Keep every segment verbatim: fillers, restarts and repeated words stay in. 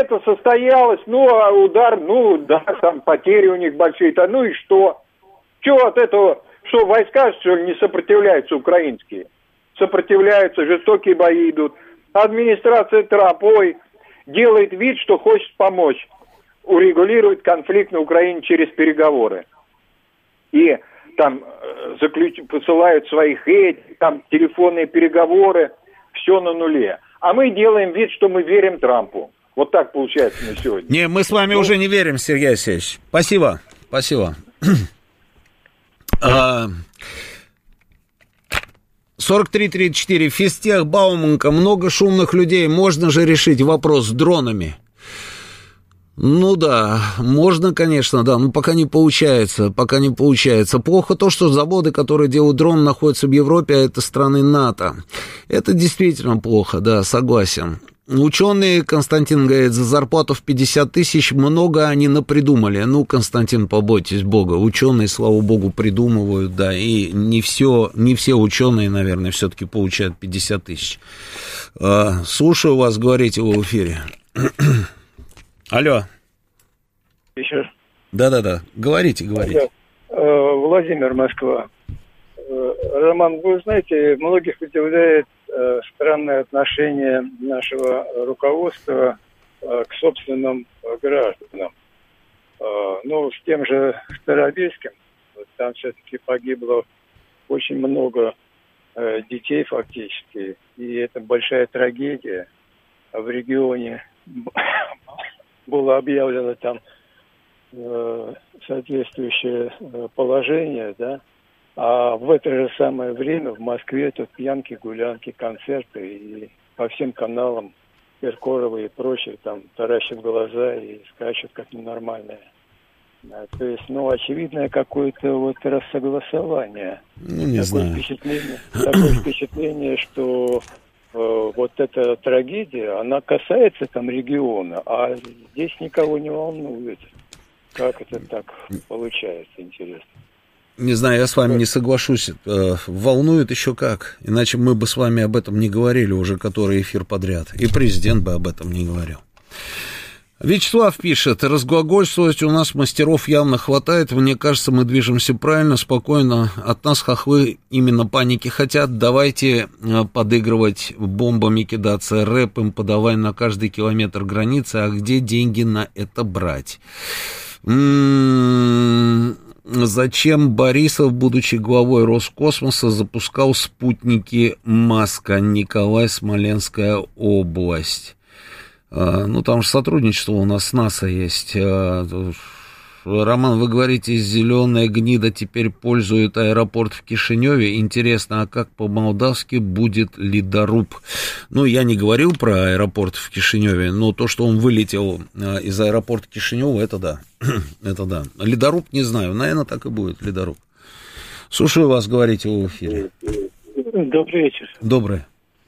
это состоялось, ну, а удар, ну, да, там потери у них большие-то, ну и что? Чего от этого, что войска, что ли, не сопротивляются украинские? Сопротивляются, жестокие бои идут. Администрация Трампа, ой, делает вид, что хочет помочь урегулировать конфликт на Украине через переговоры. И там заключ... посылают своих этих, там телефонные переговоры, все на нуле. А мы делаем вид, что мы верим Трампу. Вот так получается на сегодня. Не, мы с вами ну... уже не верим, Сергей Алексеевич. Спасибо, спасибо. сорок три тридцать четыре. Физтех, Бауманка, много шумных людей. Можно же решить вопрос с дронами? Ну да, можно, конечно, да, но пока не получается, пока не получается. Плохо то, что заводы, которые делают дрон, находятся в Европе, а это страны НАТО. Это действительно плохо, да, согласен. Ученые, Константин говорит, за зарплату в пятьдесят тысяч много они напридумали. Ну, Константин, побойтесь Бога, ученые, слава Богу, придумывают, да, и не все, не все ученые, наверное, все-таки получают пятьдесят тысяч. Слушаю вас, говорите вы в эфире. Алло. Вечер. Да-да-да, говорите, говорите. Владимир, Москва. Роман, вы знаете, многих удивляет странное отношение нашего руководства к собственным гражданам. Ну, с тем же Старобельским, там все-таки погибло очень много детей фактически, и это большая трагедия. В регионе было объявлено там э, соответствующее э, положение, да, а в это же самое время в Москве тут пьянки, гулянки, концерты, и по всем каналам Киркорова и прочие там таращат глаза и скачут как ненормальные. Да, то есть, ну, очевидное какое-то вот рассогласование. Ну, не такое знаю. Впечатление, такое впечатление, что вот эта трагедия, она касается там региона, а здесь никого не волнует. Как это так получается, интересно? Не знаю, я с вами не соглашусь. Волнует еще как. Иначе мы бы с вами об этом не говорили уже который эфир подряд. И президент бы об этом не говорил. Вячеслав пишет, разглагольствовать у нас мастеров явно хватает, мне кажется, мы движемся правильно, спокойно, от нас хохлы именно паники хотят, давайте подыгрывать бомбами, кидаться, рэп им подавай на каждый километр границы, а где деньги на это брать? М-м-м, зачем Борисов, будучи главой Роскосмоса, запускал спутники Маска? Николай, Смоленская область. Ну, там же сотрудничество у нас с НАСА есть. Роман, вы говорите, зеленая гнида теперь пользует аэропорт в Кишиневе. Интересно, а как по-молдавски будет ледоруб? Ну, я не говорил про аэропорт в Кишиневе, но то, что он вылетел из аэропорта Кишинева, это да. Это да. Ледоруб не знаю, наверное, так и будет, ледоруб. Слушаю вас, говорите в эфире. Добрый вечер. Добрый.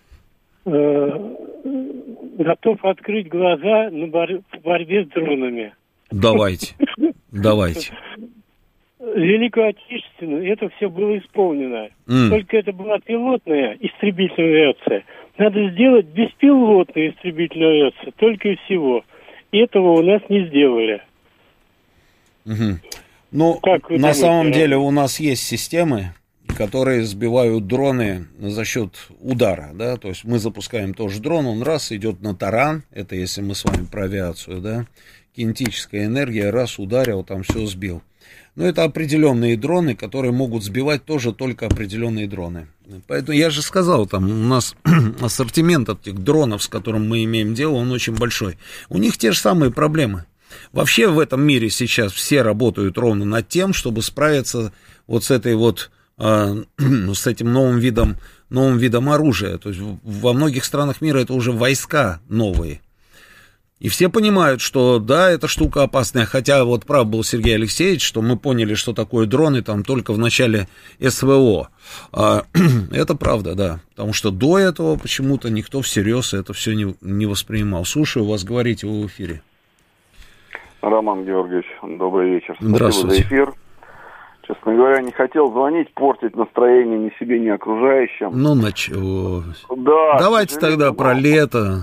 Готов открыть глаза на бор- борьбе с дронами. Давайте, давайте. Великую Отечественную это все было исполнено. Mm. Только это была пилотная истребительная авиация. Надо сделать беспилотную истребительную авиацию. Только и всего. И этого у нас не сделали. Mm-hmm. Ну, на думаете, самом деле у нас есть системы, которые сбивают дроны за счет удара, да, то есть мы запускаем тоже дрон, он раз идет на таран, это если мы с вами про авиацию, да, кинетическая энергия, раз ударил, там все сбил. Но это определенные дроны, которые могут сбивать тоже только определенные дроны. Поэтому я же сказал, там у нас ассортимент этих дронов, с которым мы имеем дело, он очень большой. У них те же самые проблемы. Вообще в этом мире сейчас все работают ровно над тем, чтобы справиться вот с этой вот с этим новым видом, новым видом оружия. То есть во многих странах мира это уже войска новые. И все понимают, что да, эта штука опасная. Хотя вот прав был Сергей Алексеевич, что мы поняли, что такое дроны там только в начале СВО. А, это правда, да. Потому что до этого почему-то никто всерьез это все не, не воспринимал. Слушаю вас, говорите вы в эфире. Роман Георгиевич, добрый вечер. Здравствуйте. Спасибо за эфир. Честно говоря, не хотел звонить, портить настроение ни себе, ни окружающим. Ну, на чего? Да. Давайте тогда про лето,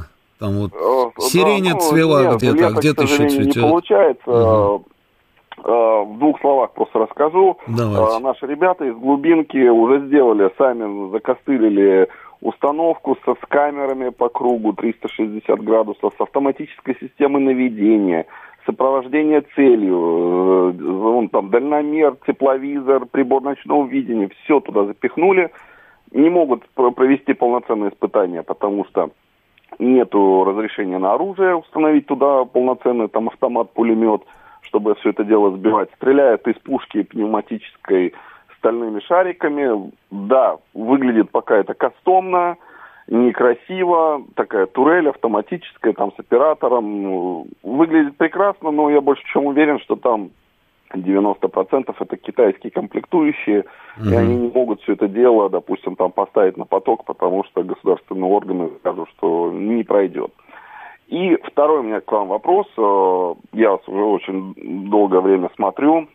там вот сирень да, отцвела ну, где-то, лето, где-то еще цветет. Не получается. Угу. В двух словах просто расскажу. Давайте. Наши ребята из глубинки уже сделали, сами закостылили установку со, с камерами по кругу триста шестьдесят градусов, с автоматической системой наведения, сопровождение целью, вон, там, дальномер, тепловизор, прибор ночного видения, все туда запихнули. Не могут провести полноценное испытание, потому что нету разрешения на оружие установить туда полноценный там автомат, пулемет, чтобы все это дело сбивать. Стреляют из пушки пневматической стальными шариками. Да, выглядит пока это кастомно, некрасиво. Такая турель автоматическая, там с оператором. Выглядит прекрасно, но я больше чем уверен, что там девяносто процентов это китайские комплектующие, mm-hmm. и они не могут все это дело, допустим, там поставить на поток, потому что государственные органы скажут, что не пройдет. И второй у меня к вам вопрос. Я вас уже очень долгое время смотрю.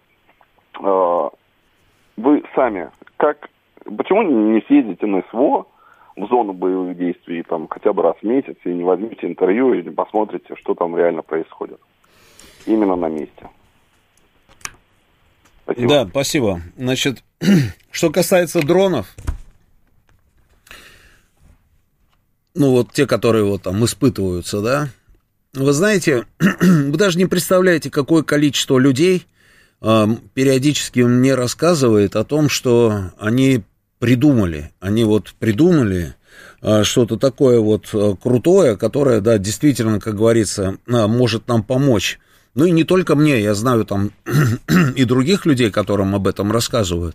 Вы сами как, почему не съездите на СВО в зону боевых действий там хотя бы раз в месяц и не возьмете интервью и не посмотрите, что там реально происходит? Именно на месте. Спасибо. Да, спасибо. Значит, что касается дронов, ну вот те, которые вот там испытываются, да, вы знаете, вы даже не представляете, какое количество людей э, периодически мне рассказывает о том, что они придумали, они вот придумали э, что-то такое вот э, крутое, которое, да, действительно, как говорится, э, может нам помочь. Ну и не только мне, я знаю там и других людей, которым об этом рассказывают.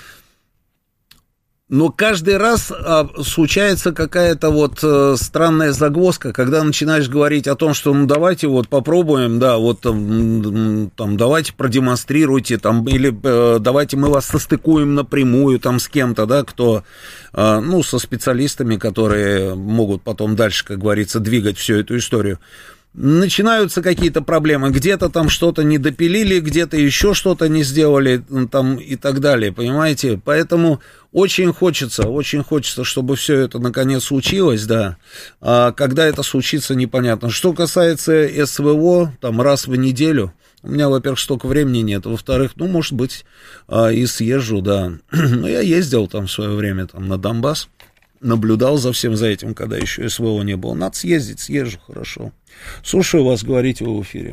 Но каждый раз а, случается какая-то вот а, странная загвоздка, когда начинаешь говорить о том, что ну давайте вот попробуем, да, вот там, там давайте продемонстрируйте, там, или а, давайте мы вас состыкуем напрямую там с кем-то, да, кто, а, ну, со специалистами, которые могут потом дальше, как говорится, двигать всю эту историю. Начинаются какие-то проблемы, где-то там что-то не допилили, где-то еще что-то не сделали, там и так далее, понимаете? Поэтому очень хочется, очень хочется, чтобы все это наконец случилось, да. А когда это случится, непонятно. Что касается СВО, там раз в неделю, у меня, во-первых, столько времени нет, во-вторых, ну, может быть, и съезжу, да. Но я ездил там в свое время там на Донбасс, наблюдал за всем за этим, когда еще СВО не было. Надо съездить, съезжу, хорошо. Слушаю вас, говорите вы в эфире.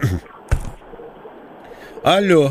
Алло.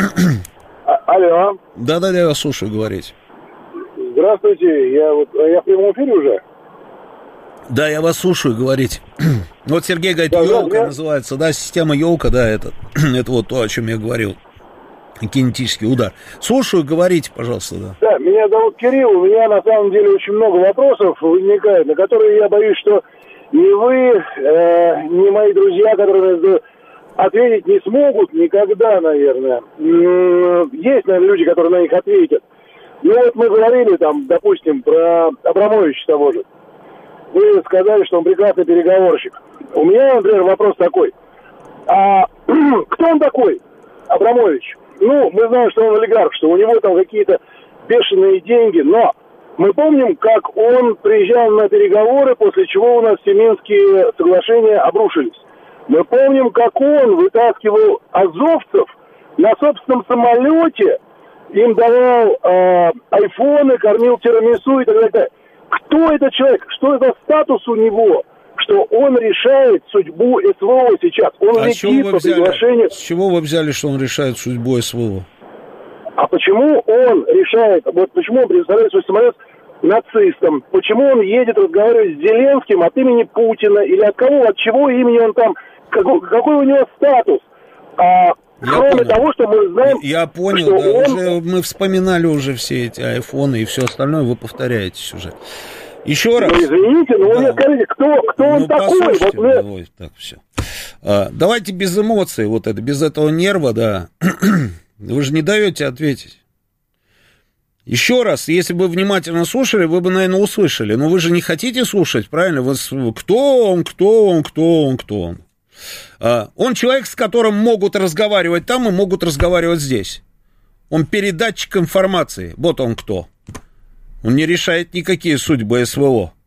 А, алло. Да-да-да, я вас слушаю, говорите. Здравствуйте, я, вот, я в прямом эфире уже? Да, я вас слушаю, говорите. Вот Сергей говорит, да, елка я... называется, да, система елка, да, это, это вот то, о чем я говорил. Кинетический удар. Слушаю, говорите, пожалуйста, да. Да, меня зовут Кирилл, у меня на самом деле очень много вопросов возникает, на которые я боюсь, что ни вы, э, ни мои друзья, которые ответить не смогут никогда, наверное. Есть, наверное, люди, которые на них ответят. Ну вот мы говорили там, допустим, про Абрамовича того же. Вы сказали, что он прекрасный переговорщик. У меня, например, вопрос такой. А кто он такой, Абрамович? Ну, мы знаем, что он олигарх, что у него там какие-то бешеные деньги, но мы помним, как он приезжал на переговоры, после чего у нас все Минские соглашения обрушились. Мы помним, как он вытаскивал азовцев на собственном самолете, им давал э, айфоны, кормил тирамису и так далее. Кто этот человек? Что это статус у него? Что он решает судьбу СВО сейчас. Он а летит по приглашению. С чего вы взяли, что он решает судьбу СВО? А почему он решает, вот почему он предоставляет свой самолет нацистам? Почему он едет разговаривать с Зеленским от имени Путина? Или от кого, от чего имени он там? Какой, какой у него статус? А, кроме понял. того, что мы знаем... Я понял, что да, он... уже, мы вспоминали уже все эти айфоны и все остальное, вы повторяетесь уже. Еще раз. Ну, извините, но да. вы мне скажите, кто, кто ну, он такой? Вот мы... Давай, так, все. А, давайте без эмоций, вот это, без этого нерва, да. Вы же не даете ответить. Еще раз, если бы внимательно слушали, вы бы, наверное, услышали. Но вы же не хотите слушать, правильно? Вы, кто он, кто он, кто он, кто он? А, он человек, с которым могут разговаривать там и могут разговаривать здесь. Он передатчик информации. Вот он кто. Он не решает никакие судьбы СВО.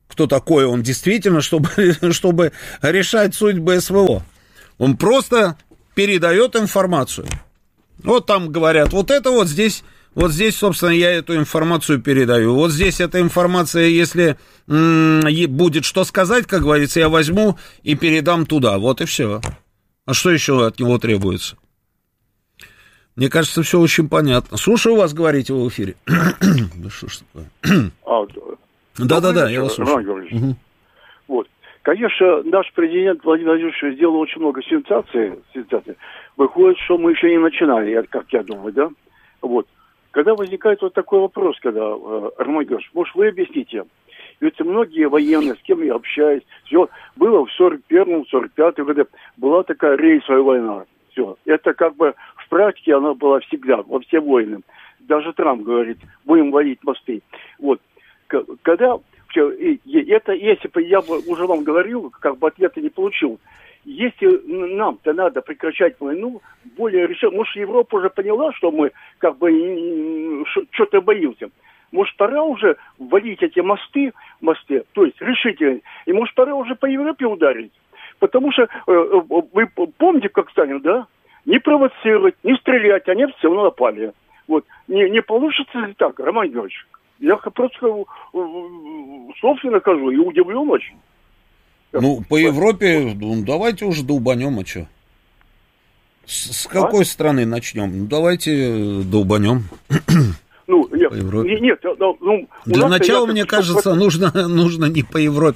кто такой он действительно, чтобы, чтобы решать судьбы СВО. Он просто передает информацию. Вот там говорят, вот это вот здесь, вот здесь, собственно, я эту информацию передаю. Вот здесь эта информация, если м- будет что сказать, как говорится, я возьму и передам туда. Вот и все. А что еще от него требуется? Мне кажется, все очень понятно. Слушаю вас, говорите вы в эфире. Да что ж такое? Да-да-да, я вас слушаю. Вот. Конечно, наш президент Владимир Владимирович сделал очень много сенсаций. сенсаций. Выходит, что мы еще не начинали, как я думаю, да? Вот. Когда возникает вот такой вопрос, когда, Роман Георгиевич, может, вы объясните? Ведь многие военные, с кем я общаюсь, все, было в сорок первом, сорок пятом году, была такая рейсовая война. Все. Это как бы в практике она была всегда, во все войны. Даже Трамп говорит, будем валить мосты. Вот. Когда, это, если бы я уже вам говорил, как бы ответа не получил, если нам-то надо прекращать войну, более решенно, может, Европа уже поняла, что мы как бы что-то боимся. Может, пора уже ввалить эти мосты, мосты, то есть решительно, и может, пора уже по Европе ударить. Потому что, вы помните, как Сталин, да? Не провоцировать, не стрелять, они все равно напали. Вот. Не, не получится ли так, Роман Георгиевич? Я просто собственно скажу и удивлен очень. Ну, по Европе, ну, давайте уже долбанем, а что? С, с какой а? страны начнем? Ну, давайте долбанем. Ну, нет, нет, ну, для начала, мне кажется, нужно, нужно не по Европе.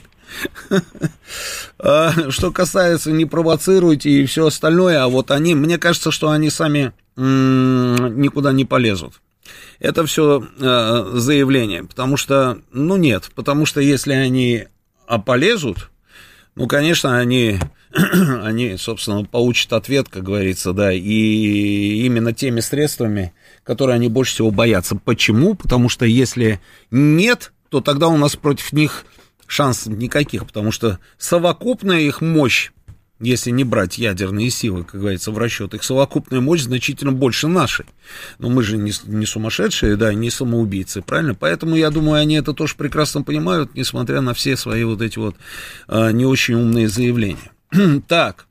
Что касается не провоцируйте и все остальное, а вот они, мне кажется, что они сами никуда не полезут. Это все заявление, потому что, ну нет, потому что если они полезут, ну, конечно, они, они, собственно, получат ответ, как говорится, да, и именно теми средствами, которые они больше всего боятся. Почему? Потому что если нет, то тогда у нас против них шансов никаких, потому что совокупная их мощь, если не брать ядерные силы, как говорится, в расчет, их совокупная мощь значительно больше нашей. Но мы же не, не сумасшедшие, да, не самоубийцы, правильно? Поэтому, я думаю, они это тоже прекрасно понимают, несмотря на все свои вот эти вот а, не очень умные заявления. Так,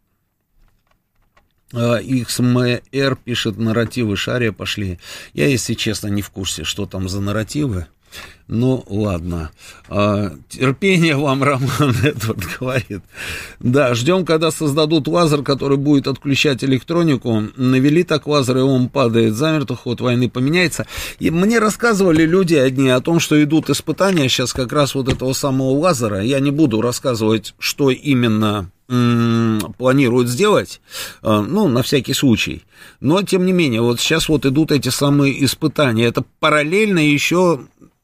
икс эм эр пишет, нарративы Шария пошли. Я, если честно, не в курсе, что там за нарративы. Ну, ладно. А, терпение вам, Роман Эдвард говорит. Да, ждем, когда создадут лазер, который будет отключать электронику. Навели так лазер, и он падает замертво, ход войны поменяется. И мне рассказывали люди одни о том, что идут испытания сейчас как раз вот этого самого лазера. Я не буду рассказывать, что именно м- планируют сделать, а, ну, на всякий случай. Но, тем не менее, вот сейчас вот идут эти самые испытания. Это параллельно еще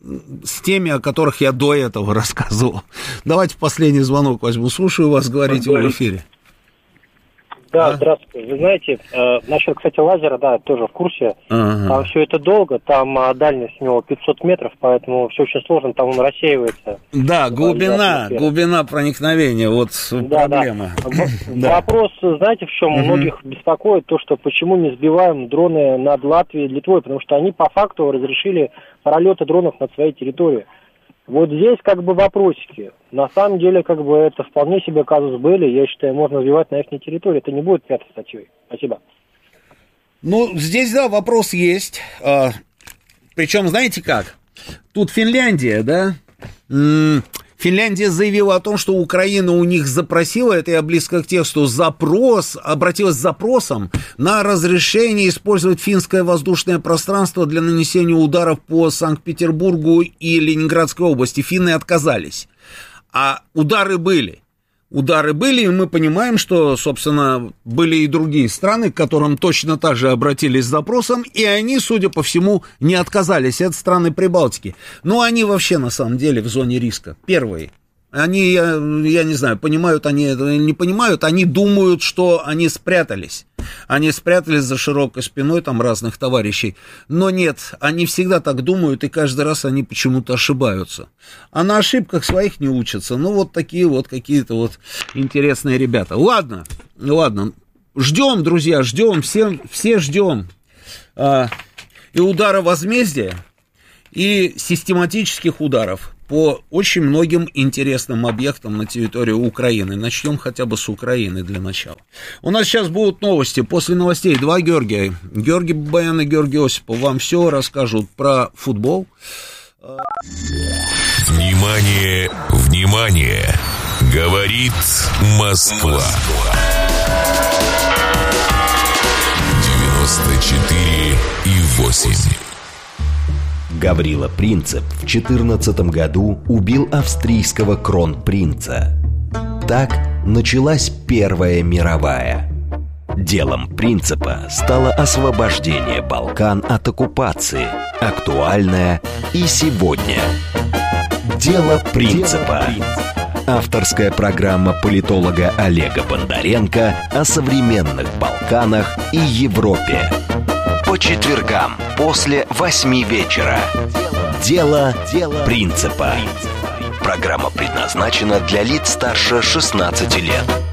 с теми, о которых я до этого рассказывал. Давайте последний звонок возьму. Слушаю вас, говорите в эфире. Да, а? Здравствуйте. Вы знаете, э, насчет, кстати, лазера, да, тоже в курсе. Ага. Там все это долго, там а, дальность у него пятьсот метров, поэтому все очень сложно, там он рассеивается. Да, глубина, глубина проникновения, вот да, проблема. Да. Да. Вопрос, знаете, в чем? Угу. Многих беспокоит то, что почему не сбиваем дроны над Латвией и Литвой, потому что они по факту разрешили пролеты дронов над своей территорией. Вот здесь как бы вопросики. На самом деле, как бы это вполне себе казус белли. Я считаю, можно развивать на их территории. Это не будет пятой статьей. Спасибо. Ну, здесь, да, вопрос есть. А, причем, знаете как? Тут Финляндия, да? М-м, Финляндия заявила о том, что Украина у них запросила, это я близко к тексту, запрос, обратилась с запросом на разрешение использовать финское воздушное пространство для нанесения ударов по Санкт-Петербургу и Ленинградской области. Финны отказались. А удары были. Удары были, и мы понимаем, что, собственно, были и другие страны, к которым точно так же обратились с запросом, и они, судя по всему, не отказались. Это страны Прибалтики. Но они вообще, на самом деле, в зоне риска. Первые. Они, я, я не знаю, понимают они это или не понимают, они думают, что они спрятались. Они спрятались за широкой спиной там разных товарищей. Но нет, они всегда так думают, и каждый раз они почему-то ошибаются. А на ошибках своих не учатся. Ну, вот такие вот какие-то вот интересные ребята. Ладно, ладно. Ждем, друзья, ждем, все, все ждем. А, и удара возмездия, и систематических ударов по очень многим интересным объектам на территории Украины. Начнем хотя бы с Украины для начала. У нас сейчас будут новости. После новостей два Георгия. Георгий Бабаян и Георгий Осипов вам все расскажут про футбол. Внимание, внимание! Говорит Москва. девяносто четыре и восемь. Гаврила Принцип в четырнадцатом году убил австрийского кронпринца. Так началась Первая мировая. Делом Принципа стало освобождение Балкан от оккупации, актуальное и сегодня. Дело Принципа. Авторская программа политолога Олега Бондаренко о современных Балканах и Европе. По четвергам после восьми вечера. Дело Принципа. Программа предназначена для лиц старше шестнадцати лет.